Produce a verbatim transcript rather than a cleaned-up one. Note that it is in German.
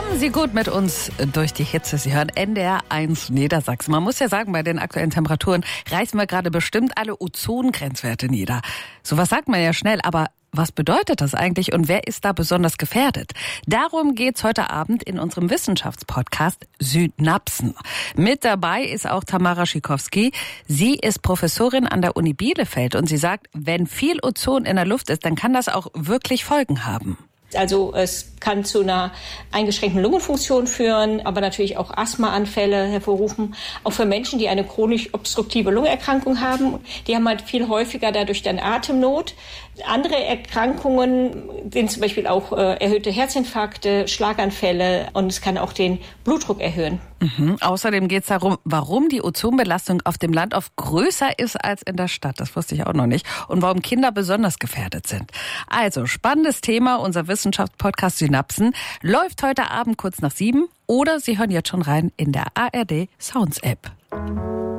Kommen Sie gut mit uns durch die Hitze. Sie hören N D R eins Niedersachsen. Man muss ja sagen, bei den aktuellen Temperaturen reißen wir gerade bestimmt alle Ozongrenzwerte nieder. Sowas sagt man ja schnell, aber was bedeutet das eigentlich und wer ist da besonders gefährdet? Darum geht's heute Abend in unserem Wissenschaftspodcast Synapsen. Mit dabei ist auch Tamara Schikowski. Sie ist Professorin an der Uni Bielefeld und sie sagt, wenn viel Ozon in der Luft ist, dann kann das auch wirklich Folgen haben. Also es kann zu einer eingeschränkten Lungenfunktion führen, aber natürlich auch Asthmaanfälle hervorrufen. Auch für Menschen, die eine chronisch obstruktive Lungenerkrankung haben, die haben halt viel häufiger dadurch dann Atemnot. Andere Erkrankungen sind zum Beispiel auch äh, erhöhte Herzinfarkte, Schlaganfälle und es kann auch den Blutdruck erhöhen. Mhm. Außerdem geht es darum, warum die Ozonbelastung auf dem Land oft größer ist als in der Stadt. Das wusste ich auch noch nicht. Und warum Kinder besonders gefährdet sind. Also, spannendes Thema. Unser Wissenschaftspodcast Synapsen läuft heute Abend kurz nach sieben oder Sie hören jetzt schon rein in der A R D Sounds App.